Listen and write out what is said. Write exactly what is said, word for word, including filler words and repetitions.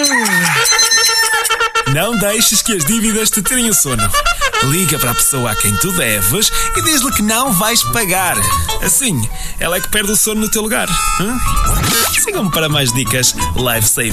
Não deixes que as dívidas te tirem o sono. Liga para a pessoa a quem tu deves e diz-lhe que não vais pagar. Assim, ela é que perde o sono no teu lugar. Hã? Sigam-me para mais dicas Life Saving.